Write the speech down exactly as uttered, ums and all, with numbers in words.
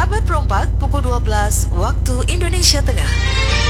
Khabar perempat pukul dua belas waktu Indonesia Tengah.